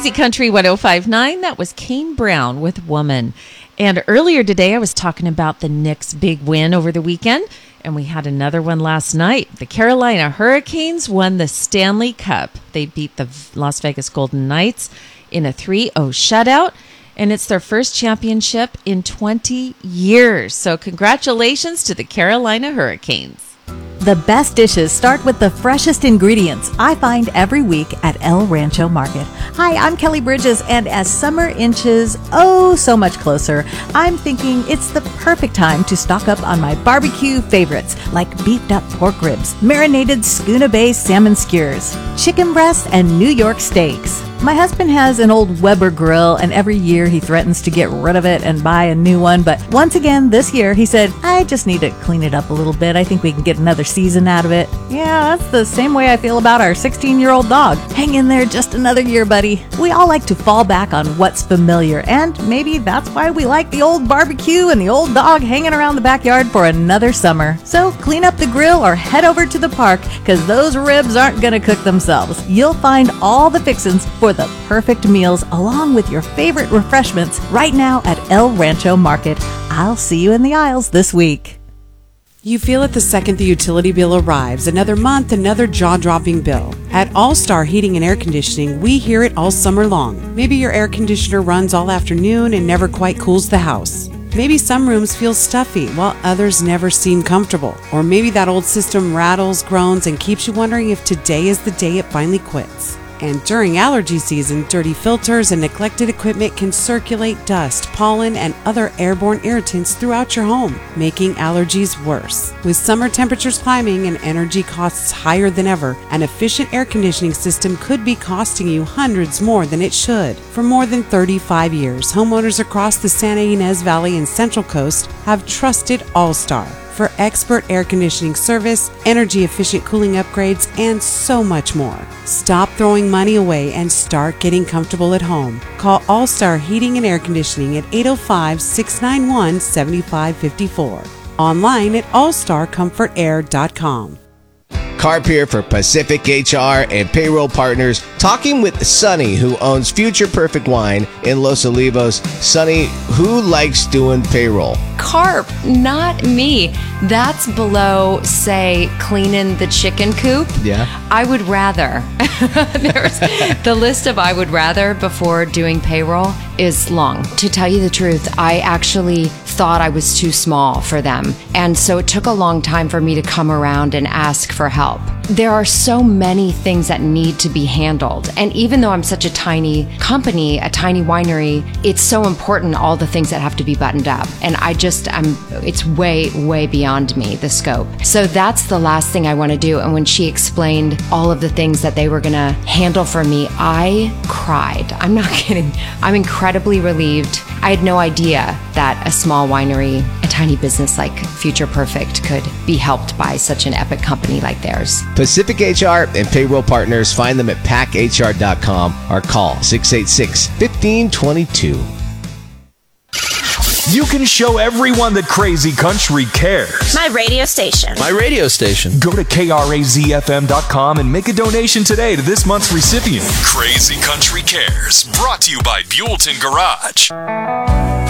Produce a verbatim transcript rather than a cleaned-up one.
Crazy Country one oh five point nine, that was Kane Brown with Woman. And earlier today, I was talking about the Knicks' big win over the weekend, and we had another one last night. The Carolina Hurricanes won the Stanley Cup. They beat the Las Vegas Golden Knights in a three oh shutout, and it's their first championship in twenty years. So congratulations to the Carolina Hurricanes. The best dishes start with the freshest ingredients I find every week at El Rancho Market. Hi, I'm Kelly Bridges, and as summer inches oh so much closer, I'm thinking it's the perfect time to stock up on my barbecue favorites like beefed up pork ribs, marinated Skuna Bay salmon skewers, chicken breast, and New York steaks. My husband has an old Weber grill, and every year he threatens to get rid of it and buy a new one. But once again, this year, he said, I just need to clean it up a little bit. I think we can get another season out of it. Yeah, that's the same way I feel about our sixteen-year-old dog. Hang in there just another year, buddy. We all like to fall back on what's familiar, and maybe that's why we like the old barbecue and the old dog hanging around the backyard for another summer. So clean up the grill or head over to the park, because those ribs aren't going to cook themselves. You'll find all the fixins for the perfect meals along with your favorite refreshments right now at El Rancho Market. I'll see you in the aisles this week. You feel it the second the utility bill arrives. Another month, another jaw-dropping bill. At All-Star Heating and Air Conditioning, we hear it all summer long. Maybe your air conditioner runs all afternoon and never quite cools the house. Maybe some rooms feel stuffy while others never seem comfortable. Or maybe that old system rattles, groans, and keeps you wondering if today is the day it finally quits. And during allergy season, dirty filters and neglected equipment can circulate dust, pollen, and other airborne irritants throughout your home, making allergies worse. With summer temperatures climbing and energy costs higher than ever, an efficient air conditioning system could be costing you hundreds more than it should. For more than thirty-five years, homeowners across the Santa Ynez Valley and Central Coast have trusted All-Star for expert air conditioning service, energy-efficient cooling upgrades, and so much more. Stop throwing money away and start getting comfortable at home. Call All-Star Heating and Air Conditioning at eight oh five, six nine one, seven five five four. Online at all star comfort air dot com. Carp here for Pacific H R and Payroll Partners, talking with Sonny, who owns Future Perfect Wine in Los Olivos. Sonny, who likes doing payroll? Carp, not me. That's below, say, cleaning the chicken coop. Yeah. I would rather. There's the list of I would rather before doing payroll is long. To tell you the truth, I actually thought I was too small for them. And so it took a long time for me to come around and ask for help. There are so many things that need to be handled. And even though I'm such a tiny company, a tiny winery, it's so important, all the things that have to be buttoned up. And I just, I'm, it's way, way beyond me, the scope. So that's the last thing I want to do. And when she explained all of the things that they were going to handle for me, I cried. I'm not kidding. I'm incredibly relieved. I had no idea that a small winery, a tiny business like Future Perfect could be helped by such an epic company like theirs. Pacific H R and Payroll Partners, find them at pac h r dot com or call six eight six, one five two two. You can show everyone that Crazy Country cares. My radio station. My radio station. Go to K R A Z F M dot com and make a donation today to this month's recipient. Crazy Country Cares, brought to you by Buellton Garage.